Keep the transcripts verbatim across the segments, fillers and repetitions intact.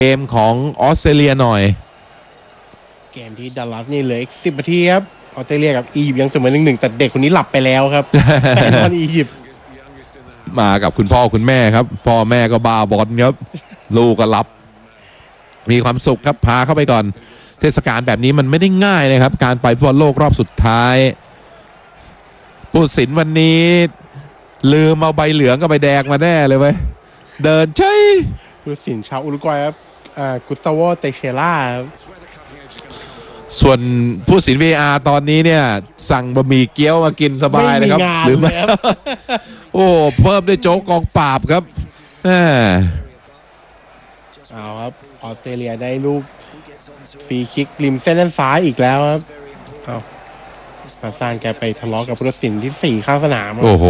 เกมของออสเตรเลียหน่อยเกมที่ดัลลัสนี่เหลืออีกสิบนาทีครับออสเตรเลียกับอียิปต์ยังเสมอหนึ่งหนึ่งแต่เด็กคนนี้หลับไปแล้วครับ แฟนบอลอียิปต์มากับคุณพ่อคุณแม่ครับพ่อแม่ก็บาบอลครับ ลูกก็รับมีความสุขครับพาเข้าไปก่อนเทศกาลแบบนี้มันไม่ได้ง่ายนะครับการไปฟุตบอลโลกรอบสุดท้ายผู้ตัดสินวันนี้ลืมเอาใบเหลืองกับใบแดงมาแน่เลยเว้ยเดินใช่ผู้ตัดสินชาวอุรุกวัยครับกุสตาโวเตเชล่าครับส่วนผู้ตัดสิน วี อาร์ ตอนนี้เนี่ยสั่งบะหมี่เกี๊ยวมากินสบายเลยครับหรือไม่โอ้เพิ่มด้วยโจ๊กกองปราบครับเอาครับออสเตรเลียได้ลูกฟรีคิกริมเส้นด้านซ้ายอีกแล้วครับเอาซาซานแกไปทะเลาะกับผู้ตัดสินที่สี่ข้างสนามโอ้โห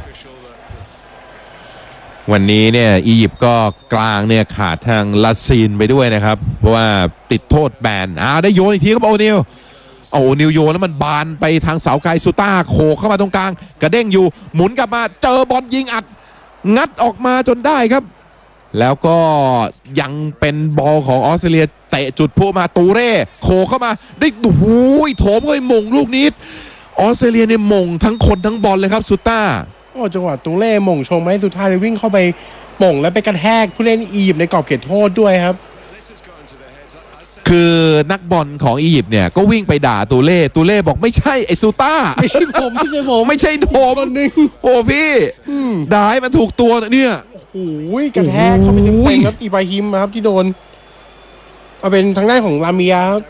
วันนี้เนี่ยอียิปต์ก็กลางเนี่ยขาดทางลาซีนไปด้วยนะครับเพราะว่าติดโทษแบนอ้าวได้โยนอีกทีครับโอนิลโอ้นิวโยนแล้วมันบานไปทางเสาไกลซูต้าโขกเข้ามาตรงกลางกระเด้งอยู่หมุนกลับมาเจอบอลยิงอัดงัดออกมาจนได้ครับแล้วก็ยังเป็นบอลของออสเตรเลียเตะจุดพุ่งมาตูเร่โขกเข้ามาได้โอ้โหโถมเข้าไปมงลูกนี้ออสเตรเลียเนี่ยมงทั้งคนทั้งบอลเลยครับซูต้าโอ้จังหวะตูเล่หม่งชงให้สุดท้ายเลยวิ่งเข้าไปหม่งแล้วไปกระแทกผู้เล่นอียิปต์ในกรอบเขตโทษด้วยครับคือนักบอลของอียิปต์เนี่ยก็วิ่งไปด่าตูเล่ตูเล่บอกไม่ใช่ไอซูต้าไม่ใช่ผมไม่ใช่ผมไม่ใช่ผมคนนึงโอ้พี่ด่าให้มันถูกตัวเนี่ยโอ้โหกระแทกเข้าไปเต็มๆครับอิบราฮิมครับที่โดนเอาเป็นทางด้านของลาเมียครับ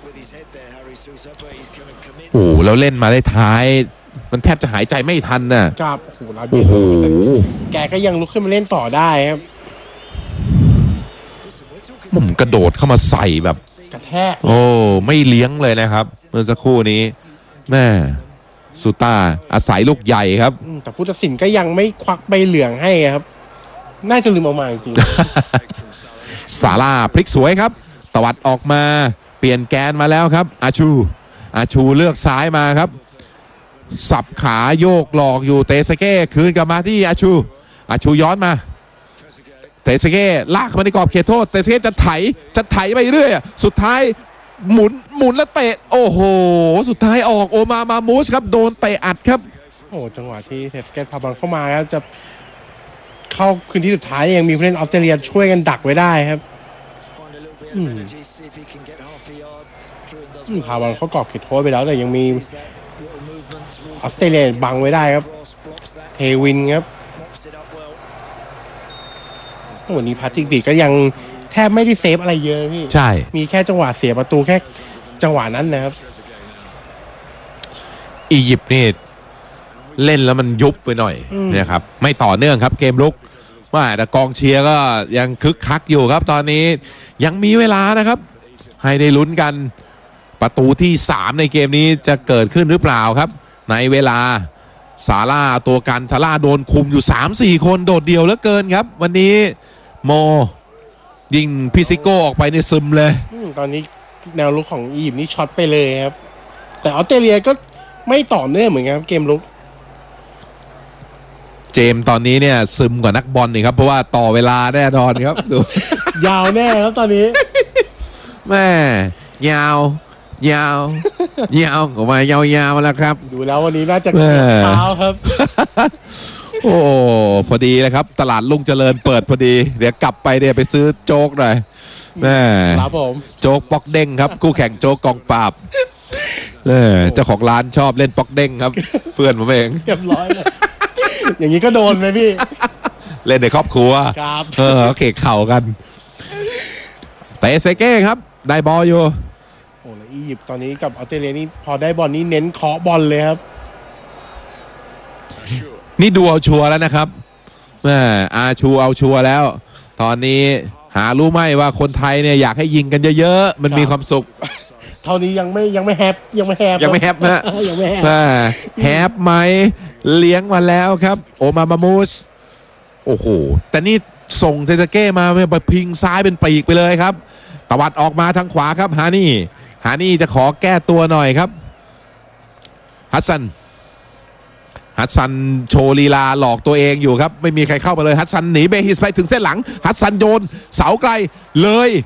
โอ้แล้วเล่นมาได้ท้ายมันแทบจะหายใจไม่ทันน่ะครับโอ้โหแกก็ยังลุกขึ้นมาเล่นต่อได้ครับผมกระโดดเข้ามาใส่แบบกระแทกโอ้ไม่เลี้ยงเลยนะครับเมื่อสักครู่นี้แม่ซูต้าอาศัยลูกใหญ่ครับแต่ผู้ตัดสินก็ยังไม่ควักใบเหลืองให้ครับน่าจะลืมเอามาจริงซาร่าพลิกสวยครับตวัดออกมาเปลี่ยนแกนมาแล้วครับอาชูอาชูเลือกซ้ายมาครับสับขาโยกหลอกอยู่เตสเก้คืนกลับมาที่อาชูอาชูย้อนมาเตสเก้ลากมาในกรอบเขตโทษเตสเก้จะไถจะไถไปเรื่อยสุดท้ายหมุนหมุนแล้วเตะโอ้โหสุดท้ายออกโอมามามูสครับโดนเตะอัดครับโอ้จังหวะที่เตสเก้พาบอลเข้ามาแล้วจะเข้าคืนที่สุดท้ายยังมีผู้เล่นออสเตรเลียช่วยกันดักไว้ได้ครับพาบอลเขากรอบเขตโทษไปแล้วแต่ยังมีออสเตรเลียบังไว้ได้ครับเทวินครับวันนี้พาติกบีดก็ยังแทบไม่ได้เซฟอะไรเยอะพี่ใช่มีแค่จังหวะเสียประตูแค่จังหวะนั้นนะครับอียิปต์นี่เล่นแล้วมันยุบไปหน่อยนะครับไม่ต่อเนื่องครับเกมลุกว่าแต่กองเชียร์ก็ยังคึกคักอยู่ครับตอนนี้ยังมีเวลานะครับให้ได้ลุ้นกันประตูที่สามในเกมนี้จะเกิดขึ้นหรือเปล่าครับในเวลาซาร่าตัวกันซาร่าโดนคุมอยู่ สามสี่ คนโดดเดี่ยวเหลือเกินครับวันนี้โมยิงพิซิโก้ออกไปในซึมเลยตอนนี้แนวลุกของอียิปต์นี่ช็อตไปเลยครับแต่ออสเตรเลียก็ไม่ต่อเนื่องเหมือนกันครับเกมลุกเจมตอนนี้เนี่ยซึมกว่านักบอลนี่ครับเพราะว่าต่อเวลาแน่นอนครับดูยาวแน่แล้วตอนนี้แม่ยาวยาวยาวออกมายาวๆแล้วครับดูแล้ววันนี้น่าจะเท้าครับโอ้พอดีเลยครับตลาดลุงเจริญเปิดพอดีเดี๋ยวกลับไปเดี๋ยวไปซื้อโจ๊กหน่อยแม่ครับผมโจ๊กป๊อกเด้งครับคู่แข่งโจ๊กกองปราบเจ้าของร้านชอบเล่นป๊อกเด้งครับเพื่อนผมเองเรียบร้อยเลยอย่างนี้ก็โดนไหมพี่เล่นในครอบครัวเออเขกเข่ากันแต่เซเก้ครับได้บอลอยู่โอ้แล้วอียิปต์ตอนนี้กับออสเตรเลียนี่พอได้บอลนี่เน้นเคาะบอลเลยครับนี่ดูเอาชัวร์แล้วนะครับแม่อาชูเอาชัวร์แล้วตอนนี้หารู้ไหมว่าคนไทยเนี่ยอยากให้ยิงกันเยอะๆมันมีความสุขเท่านี้ยังไม่ยังไม่แฮปยังไม่แฮปยังไม่แฮปนะยังไม่แฮปแฮปไหมเลี้ยงมาแล้วครับโอมามามูสโอ้โหแต่นี่ส่งเซซาเก้มาไปพิงซ้ายเป็นปีกไปเลยครับตวัดออกมาทางขวาครับฮานี่ฮานี่จะขอแก้ตัวหน่อยครับฮัสซันฮัสซันโชว์ลีลาหลอกตัวเองอยู่ครับไม่มีใครเข้ามาเลยฮัสซันหนีเบฮิสไปถึงเส้นหลังฮัสซันโยนเสาไกลเลย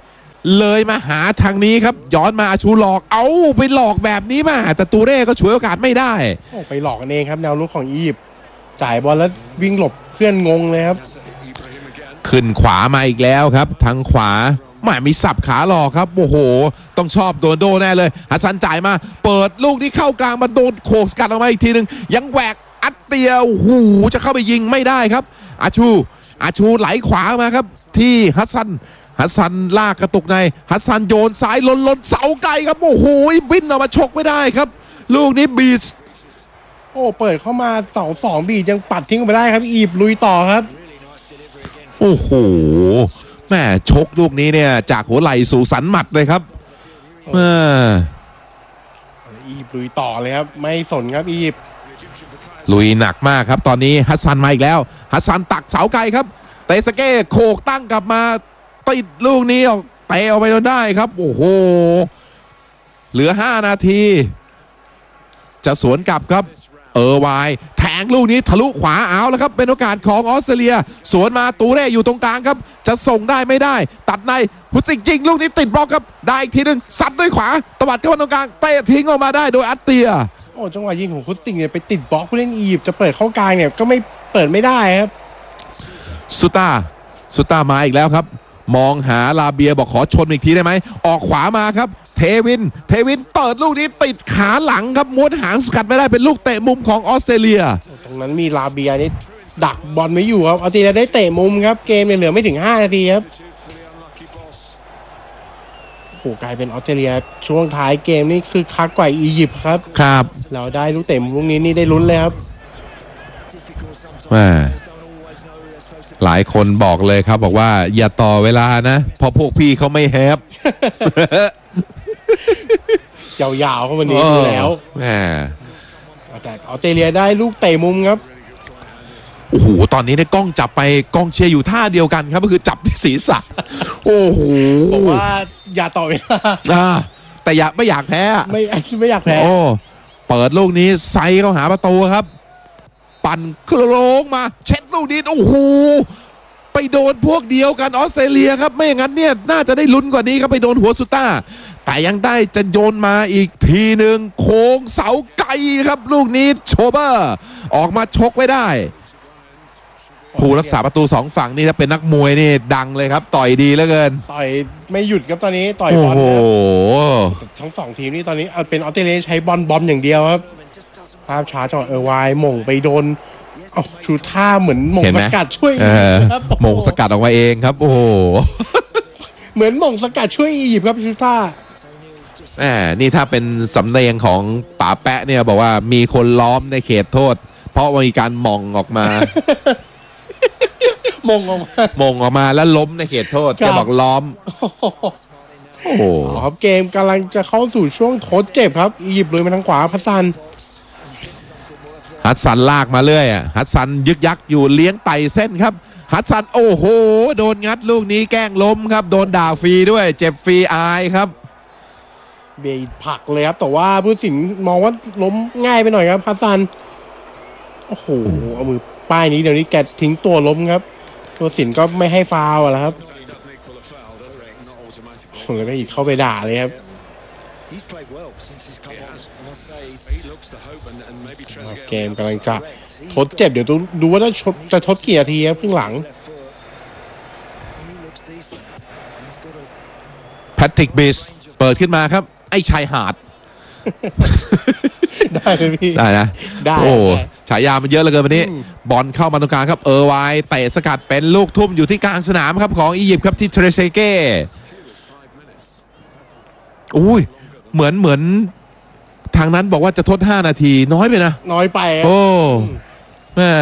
เลยมาหาทางนี้ครับย้อนมาอาชูหลอกเอาไปหลอกแบบนี้มาแต่ตูเร่ก็ฉวยโอกาสไม่ได้โอ้ไปหลอกกันเองครับแนวรุกของอียิปต์จ่ายบอลแล้ววิ่งหลบเพื่อนงงเลยครับขึ้นขวามาอีกแล้วครับทางขวาแหม่มีสับขาหลอกครับโอ้โหต้องชอบโดนโดแน่เลยฮัสซันจ่ายมาเปิดลูกที่เข้ากลางมาโดนโขกสกัดออกมาอีกทีหนึ่งยังแหวกอัดเตียวหูจะเข้าไปยิงไม่ได้ครับอาชูอาชูไหลขวามาครับที่ฮัสซันฮัสซันลากกระตุกในฮัสซันโยนซ้ายล้นล้นเสาไกลครับโอ้โหบินออกมาชกไม่ได้ครับลูกนี้บีชโอ้เปิดเข้ามาเสาสองบียังปัดทิ้งไปได้ครับอียิปต์ลุยต่อครับโอ้โหแม่ชกลูกนี้เนี่ยจากหัวไหล่สู่สันหมัดเลยครับแม่อียิปต์ลุยต่อเลยครับไม่สนครับอียิปต์ลุยหนักมากครับตอนนี้ฮัสซันมาอีกแล้วฮัสซันตักเสาไกลครับเตสเก้โขกตั้งกลับมาติดลูกนี้ออกเตะออกไปจนได้ครับโอ้โหเหลือห้านาทีจะสวนกลับครับเออวายแทงลูกนี้ทะลุขวาเอาแล้วครับเป็นโอกาสของออสเตรเลียสวนมาตูเร่อยู่ตรงกลางครับจะส่งได้ไม่ได้ตัดในหุสิงยิงลูกนี้ติดบล็อกครับได้อีกทีหนึ่งซัดด้วยขวาตวัดเข้ามาตรงกลางเตะทิ้งออกมาได้โดยอัตเตียโอ้จังหวะยิงของฟุตติงเนี่ยไปติดบล็อกผู้เล่นอียิปต์จะเปิดเข้ากลางเนี่ยก็ไม่เปิดไม่ได้ครับสุตาสุตามาอีกแล้วครับมองหาลาเบียบอกขอชนอีกทีได้ไหมออกขวามาครับเทวินเทวินเปิดลูกนี้ติดขาหลังครับม้วนหางสกัดไม่ได้เป็นลูกเตะมุมของออสเตรเลียตรงนั้นมีลาเบียนี่ดักบอลไม่อยู่ครับออสเตรเลียได้เตะมุมครับเกมเนี่ยเหลือไม่ถึงห้านาทีครับโอ้โหกลายเป็นออสเตรเลียช่วงท้ายเกมนี่คือคักกว่าอียิปต์ครับครับเราได้ลูกเตะมุมลูกนี้นี่ได้ลุ้นเลยครับแม่หลายคนบอกเลยครับบอกว่าอย่าต่อเวลานะเพราะพวกพี่เขาไม่แฮปยาวๆเข้าวันนี้ดูแล้วแหมแต่ออสเตรเลียได้ลูกเตะมุมครับโอ้โหตอนนี้เนี่ยกล้องจับไปกล้องเชียร์อยู่ท่าเดียวกันครับก็คือจับที่ศีรษะโอ้โหบอกว่าอย่าต่อเวลาแต่อยากไม่อยากแพ้ไม่ไม่อยากแพ้โอ้เปิดลูกนี้ไซเข้าหาประตูครับปั่นโคลงมาเช็ดลูกนี้โอ้โหไปโดนพวกเดียวกันออสเตรเลียครับไม่อย่างนั้นเนี่ยน่าจะได้ลุ้นกว่านี้ครับไปโดนหัวสุต้าแต่ยังได้จะโยนมาอีกทีหนึ่งโค้งเสาไกลครับลูกนี้โชเบอร์ออกมาชกไม่ได้ผู้รักษาประตูสองฝั่งนี่ถ้าเป็นนักมวยนี่ดังเลยครับต่อยดีเหลือเกินต่อยไม่หยุดครับตอนนี้ต่อยบอลทั้งสองทีมนี่ตอนนี้เป็นออสเตรเลียใช้บอลบอมอย่างเดียวครับภาพช้าจังหวะเออวายหม่งไปโดนเอาชูท่าเหมือนหม่งสกัดช่วยอียิปต์ครับหม่งสกัดออกมาเองครับโอ้โหเหมือนหม่งสกัดช่วยอียิปต์ครับชูท่าแหมนี่ถ้าเป็นสำเนียงของป๋าแปะเนี่ยบอกว่ามีคนล้อมในเขตโทษเพราะมีการมองออกมามงออกมามงออกมาแล้วล้มในเขตโทษจะบอกล้อมโอ้โหครับเกมกำลังจะเข้าสู่ช่วงทดเจ็บครับอียิปต์เลยมาทางขวาพัสซันฮัตซันลากมาเรื่อยอ่ะฮัตซันยึกยักอยู่เลี้ยงไต่เส้นครับฮัตซันโอ้โหโดนงัดลูกนี้แกล้งล้มครับโดนด่าฟรีด้วยเจ็บฟรีอายครับเบย์ผักเลยครับแต่ว่าผู้สินมองว่าล้มง่ายไปหน่อยครับฮัตซันโอ้โหเอามือป้ายนี้เดี๋ยวนี้แกทิ้งตัวล้มครับตัวสินก็ไม่ให้ฟาวล์แล้วครับโอ้แล้วก็อีกเข้าไปด่าเลยครับเกมกำลังจะทดเจ็บเดี๋ยวดูว่าจะทดจะทดกี่นาทีครับครึ่งหลังแพทริกบิสเปิดขึ้นมาครับไอ้ชายหาดได้เลยพี่ได้นะได้โอ้ฉายามันเยอะเหลือเกินวันนี้บอลเข้ามาตรงกลางครับเออร์ไวเตะสกัดเป็นลูกทุ่มอยู่ที่กลางสนามครับของอียิปต์ครับที่เทเรเซเก้อุ้ยเหมือนเหมือนทางนั้นบอกว่าจะทดห้านาทีน้อยไปนะน้อยไปโอ้แม่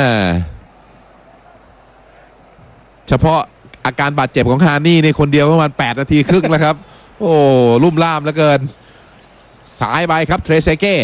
เฉพาะอาการบาดเจ็บของฮานี่ในคนเดียวประมาณแปดนาทีครึ่งแล้วครับโอ้ลุ่มล่ามเหลือเกินสายไปครับเทรเซเก้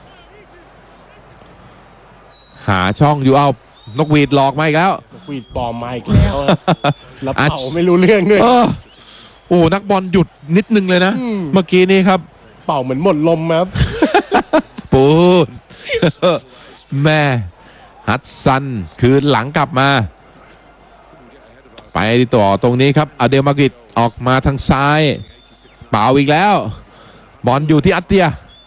หาช่องอยู่เอานกหวีดหลอกมาอีกแล้วนกหวีดปลอมมาอีกแล้วแล้วเป่าไม่รู้เรื่องด้วยโอ้นักบอลหยุดนิดนึงเลยนะเมื่อกี้นี้ครับเป่าเหมือนหมดลมครับปูดแม่ฮัตซันคืนหลังกลับมาไปต่อตรงนี้ครับอเดลมากิดออกมาทางซ้ายเปล่าอีกแล้วบอลอยู่ที่อัตเตีย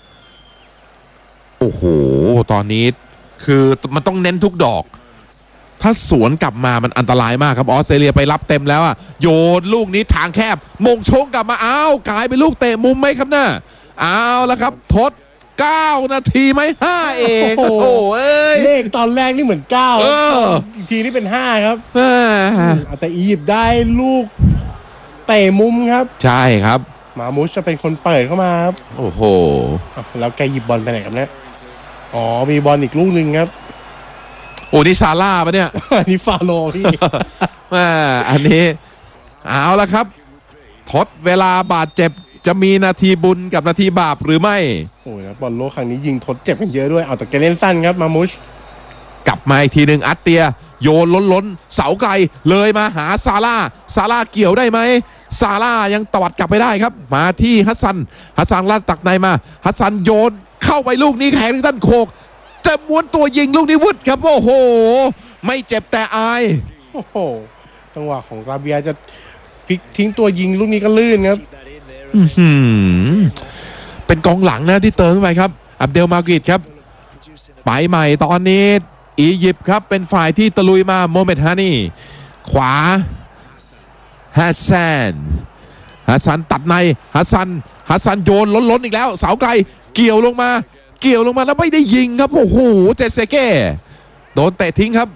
โอ้โหตอนนี้คือมันต้องเน้นทุกดอกถ้าสวนกลับมามันอันตรายมากครับออสเตรเลียไปรับเต็มแล้วอะโยนลูกนี้ทางแคบมงชงกลับมาอ้าวกลายเป็นลูกเตะมุมไหมครับน่าเอาแล้วครับทดเก้านาทีไหมห้าเองโอ้โหเอ้ยเลขตอนแรกนี่เหมือนเก้าเอออีกทีนี่เป็นห้าครับแม่แต่อียิปต์ได้ลูกเตะมุมครับใช่ครับมามุชจะเป็นคนเปิดเข้ามาครับโอ้โหอ้าวแล้วแกหยิบบอลไปไหนครับเนี่ยอ๋อมีบอลอีกลูกหนึ่งครับโอ้นี่ซาร่าปะเนี่ยอันนี้ฟาโลพี่แม่อันนี้เอาละครับ ทดเวลาบาดเจ็บจะมีนาทีบุญกับนาทีบาปหรือไม่โอ้ยนะบอลโลกครั้งนี้ยิงทดเจ็บกันเยอะด้วยเอาแต่แกเล่นสั้นครับมามุชกลับมาอีกทีหนึ่งอัตเตียโยนล้นล้นๆเสาไกลเลยมาหาซาร่าซาร่าเกี่ยวได้ไหมซาร่ายังตวัดกลับไปได้ครับมาที่ฮัสซันฮัสซันลาดตักในมาฮัสซันโยนเข้าไปลูกนี้แข็งด้านโคกจะม้วนตัวยิงลูกนี้วุดครับโอ้โหไม่เจ็บแต่อายโอ้โหจังหวะของราเบียจะพลิกทิ้งตัวยิงลูกนี้ก็ลื่นครับอื้อหือเป็นกองหลังนะที่เติมเข้าไปครับอับเดลมากิดครับไปใหม่ตอนนี้อียิปต์ครับเป็นฝ่ายที่ตะลุยมาโมเมดฮานีขวาฮัสซันฮัสซันตัดในฮัสซันฮัสซันโยนล้นๆอีกแล้วเสาไกลเกี่ยวลงมาเกี่ยวลงมาแล้วไม่ได้ยิงครับโอ้โหเจเซเก้โดนเตะทิ้งครับ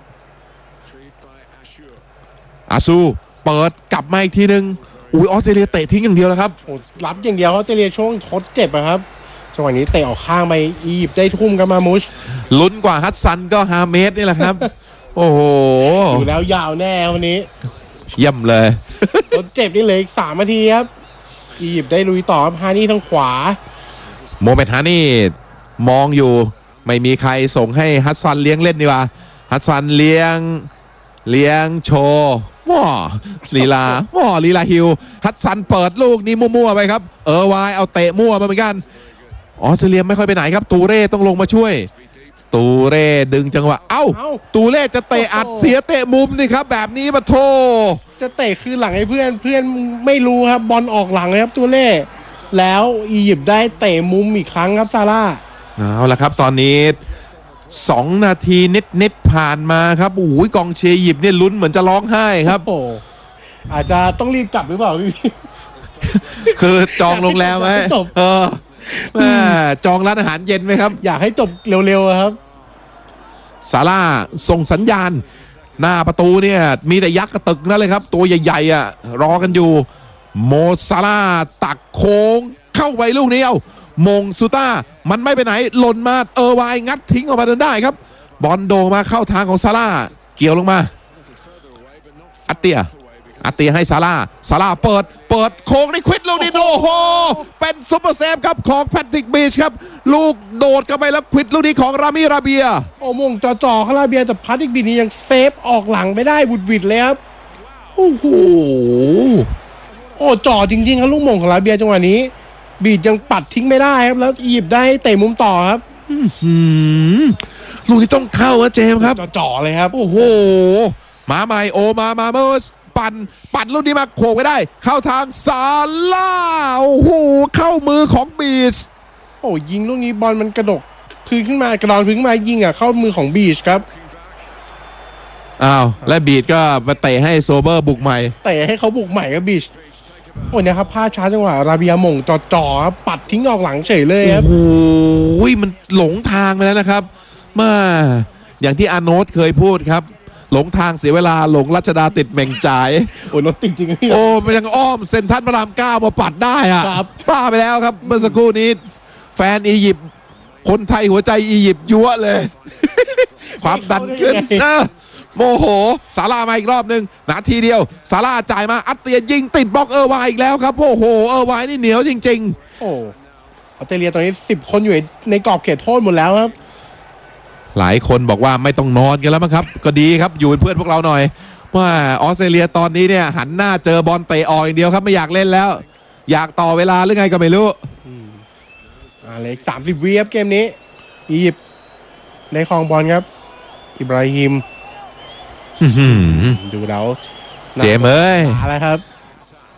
อาซูเปิดกลับมาอีกทีหนึ่งอุ้ยออสเตรเลียเตะทิ้งอย่างเดียวแล้วครับโอ้รับอย่างเดียวเขาจะเรียนช่วงทดเจ็บอะครับจังหวะนี้เตะออกข้างไปอียิปต์ได้ทุ่มกันมามุชลุ้นกว่าฮัสซันก็ฮาเมสนี่แหละครับ โอ้โหอยู่แล้วยาวแน่วันนี้เยี่ยมเลยทดเจ็บนี่เหลืออีกสามนาทีครับอียิปต์ได้ลุยต่อครับฮานี่ทางขวาโมเมดฮานี่มองอยู่ไม่มีใครส่งให้ฮัสซันเลี้ยงเล่นดีกว่าฮัสซันเลี้ยงเลี้ยงโชว์ว้าลีลาว้าลีลาฮิวฮัสซันเปิดลูกนี้มั่วๆไปครับเออวายเอาเตะมั่วมาเหมือนกันออสเตรเลียไม่ค่อยไปไหนครับตูเร่ต้องลงมาช่วยตูเร่ดึงจังหวะเอ้าเอ้าตูเร่จะเตะอัดเสียเตะมุมนี่ครับแบบนี้มาโทจะเตะคืนหลังให้เพื่อนเพื่อนไม่รู้ครับบอลออกหลังเลยครับตัวเล่แล้วอียิปต์ได้เตะมุมอีกครั้งครับซาร่าเอาละครับตอนนี้สองนาทีนิดๆผ่านมาครับโอ้ยกองเชียร์อียิปต์เนี่ยลุ้นเหมือนจะร้องไห้ครับโอ้อาจจะต้องรีบกลับหรือเปล่าพี่คือจองโรงแรมไหมอยากให้จบเออแม่จองร้านอาหารเย็นไหมครับอยากให้จบเร็วๆอะครับซาร่าส่งสัญญาณ หน้าประตูเนี่ยมีแต่ยักษ์กระตึกนั่นเลยครับ ตัวใหญ่ๆอ่ะรอกันอยู่ โมซาร่าตักโค้งเข้าไปลูกนี้เอามงซูต้ามันไม่ไปไหนหล่นมาเออวายงัดทิ้งออกมาเดินได้ครับ บอลโดมาเข้าทางของซาร่าเกี่ยวลงมาอัตเตียอัตเตียให้ซาร่าซาร่าเปิดเปิดโค้งได้ควิดลูกนี้โอ้โหเป็นซุปเปอร์เซฟครับของแพทริกบีชครับลูกโดดเข้าไปแล้วควิดลูกนี้ของรามิราเบียโอ้มงจ่อๆคาราเบียแต่พาติกบินนี่ยังเซฟออกหลังไม่ได้บุดบิดเลยครับโอ้โหโอ้จ่อจริงๆครับลูกมงของคาราเบียจังหวะนี้ บีดยังปัดทิ้งไม่ได้ครับแล้วอียิปต์ได้เตะมุมต่อครับหืมลูกนี้ต้องเข้านะเจมส์ครับจ่อๆเลยครับโอ้โหมาใหม่โอมามาเมอร์สปั่นปั่นลูกนี้มาโขกไปได้ เข้าทางซาร่าโอ้โหเข้ามือของบีชโอ้ยิงลูกนี้บอลมันกระดกพื้นขึ้นมากระดอนพื้นขึ้นมายิงอ่ะเข้ามือของบีชครับอ้าวและบีชก็มาเตะให้โซเบอร์บุกใหม่เตะให้เขาบุกใหม่ครับบีชโอ้ยนะครับพลาดช้าจังหวะราเบียหม่งจ่อๆครับปัดทิ้งออกหลังเฉยเลยคโอ้รับโหมันหลงทางไปแล้วนะครับมาอย่างที่อาโนตเคยพูดครับ หลงทางเสียเวลาหลงรัชดาติดเหม่งจ่ายโอ้ยรถติดจริงๆพี่โอ้มันยังอ้อมเซ็นทรัลพระรามเก้ามาปัดได้อะครับบ้าไปแล้วครับเมื่อสักครู่นี้ แฟนอียิปต์คนไทยหัวใจอียิปต์ยั่วเลย ความดันขึ้นนะโมโหซาร่ามาอีกรอบหนึ่งนาทีเดียวซาร่าจ่ายมาอัตเตียยิงติดบล็อกเออร์ไวน์อีกแล้วครับโอ้โหเออร์ไวน์นี่เหนียวจริงโอ้ออสเตรเลียตอนนี้สิบคนอยู่ในกรอบเขตโทษหมดแล้วครับๆ หลายคนบอกว่าไม่ต้องนอนกันแล้วมั้งครับ ก็ดีครับอยู่เป็นเพื่อนพวกเราหน่อยว่าออสเตรเลียตอนนี้เนี่ยหันหน้าเจอบอลเตะออกอย่างเดียวครับไม่อยากเล่นแล้ว อยากต่อเวลาหรือไงก็ไม่รู้อ่าเหลยสามสิบวิครับเกมนี้อียิปต์ได้ครองบอลครับอิบราฮิมอื้อหือดูแล้วเจมส์เอ้ยมาแล้วครับ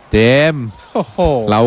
เจมส์โอ้โหเรา